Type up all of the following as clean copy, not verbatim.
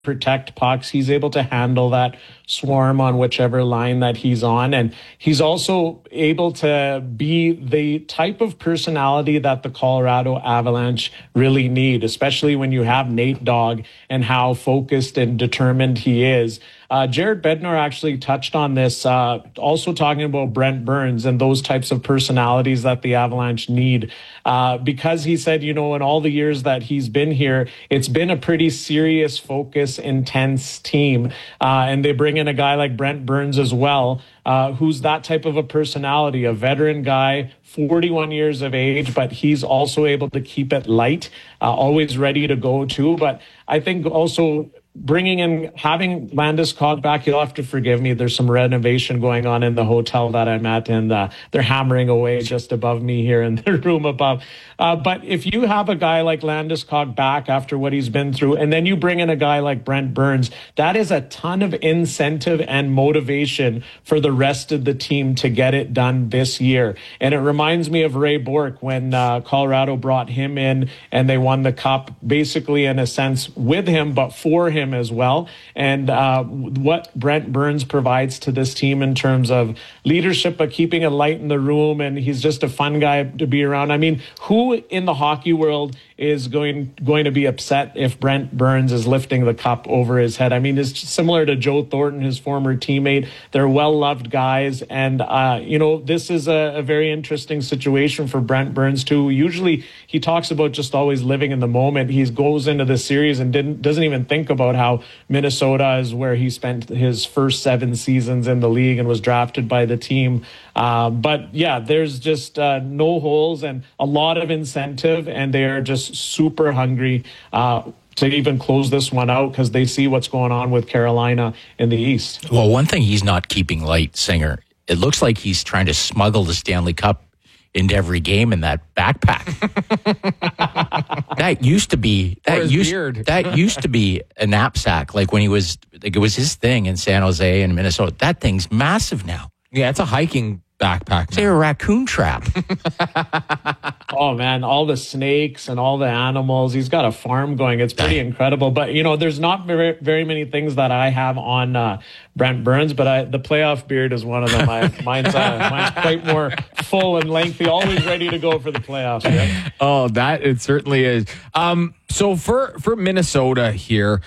protect pucks. He's able to handle that swarm on whichever line that he's on. And he's also able to be the type of personality that the Colorado Avalanche really need, especially when you have Nate Dogg and how focused and determined he is. Jared Bednar actually touched on this, also talking about Brent Burns and those types of personalities that the Avalanche need. Because he said, in all the years that he's been here, it's been a pretty serious, focus, intense team. And they bring in a guy like Brent Burns as well, who's that type of a personality, a veteran guy, 41 years of age, but he's also able to keep it light, always ready to go too. But I think also bringing in, having Landeskog back, you'll have to forgive me. There's some renovation going on in the hotel that I'm at, and they're hammering away just above me here in the room above. But if you have a guy like Landeskog back after what he's been through, and then you bring in a guy like Brent Burns, that is a ton of incentive and motivation for the rest of the team to get it done this year. And it reminds me of Ray Bourque when Colorado brought him in and they won the cup, basically in a sense with him, but for him as well. And what Brent Burns provides to this team in terms of leadership, but keeping it light in the room, and he's just a fun guy to be around. I mean, who in the hockey world is going to be upset if Brent Burns is lifting the cup over his head? I mean, it's similar to Joe Thornton, his former teammate. They're well-loved guys, and this is a very interesting situation for Brent Burns too. Usually he talks about just always living in the moment. He goes into the series and doesn't even think about how Minnesota is where he spent his first 7 seasons in the league and was drafted by the team. But yeah, there's just no holes and a lot of incentive, and they are just super hungry to even close this one out because they see what's going on with Carolina in the East. Well, one thing he's not keeping light, Singer, it looks like he's trying to smuggle the Stanley Cup into every game in that backpack. That used to be a knapsack, like when he was, like it was his thing in San Jose and Minnesota. That thing's massive now. Yeah, it's a hiking backpack. It's like a raccoon trap. Oh man, all the snakes and all the animals. He's got a farm going. It's pretty incredible. But there's not very, very many things that I have on Brent Burns, but the playoff beard is one of them. Mine's quite more full and lengthy, always ready to go for the playoffs. Right? Oh, that it certainly is. So for Minnesota here,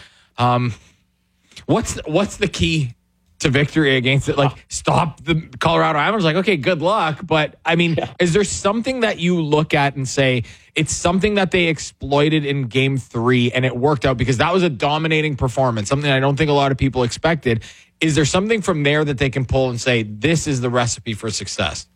what's the key to victory against it? Like, stop the Colorado Avalanche? Like, okay, good luck. But I mean, is there something that you look at and say it's something that they exploited in Game 3 and it worked out because that was a dominating performance, something I don't think a lot of people expected? Is there something from there that they can pull and say this is the recipe for success?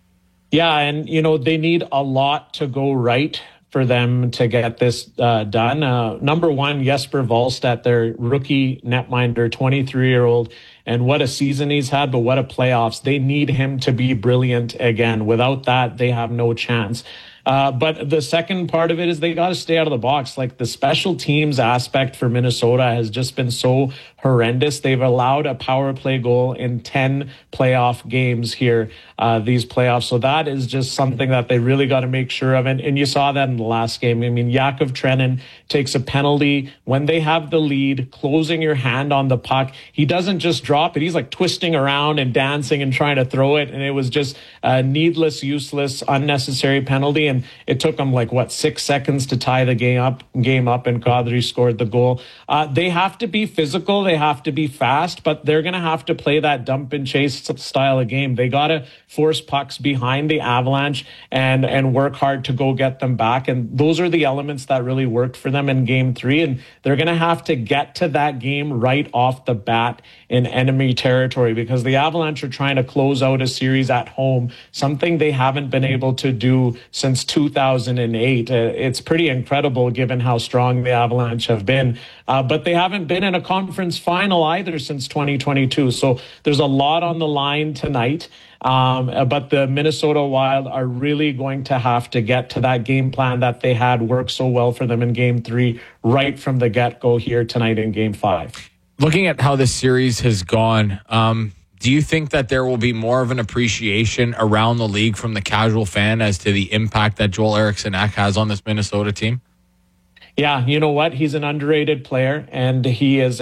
Yeah, and they need a lot to go right for them to get this done. Number one, Jesper Wallstedt, their rookie netminder, 23-year-old, and what a season he's had, but what a playoffs. They need him to be brilliant again. Without that, they have no chance. But the second part of it is they got to stay out of the box. Like, the special teams aspect for Minnesota has just been so horrendous. They've allowed a power play goal in 10 playoff games here, these playoffs. So that is just something that they really got to make sure of. And you saw that in the last game. I mean, Yakov Trenin takes a penalty when they have the lead, closing your hand on the puck. He doesn't just drop it. He's like twisting around and dancing and trying to throw it. And it was just a needless, useless, unnecessary penalty. And it took them 6 seconds to tie the game up, and Kadri scored the goal. They have to be physical. They have to be fast, but they're going to have to play that dump and chase style of game. They got to force pucks behind the Avalanche and work hard to go get them back. And those are the elements that really worked for them in Game 3. And they're going to have to get to that game right off the bat in enemy territory, because the Avalanche are trying to close out a series at home, something they haven't been able to do since 2008. It's pretty incredible given how strong the Avalanche have been. But they haven't been in a conference final either since 2022. So there's a lot on the line tonight. But the Minnesota Wild are really going to have to get to that game plan that they had work so well for them in Game 3 right from the get-go here tonight in Game 5. Looking at how this series has gone, do you think that there will be more of an appreciation around the league from the casual fan as to the impact that Joel Eriksson Ek has on this Minnesota team? Yeah, you know what? He's an underrated player, and he is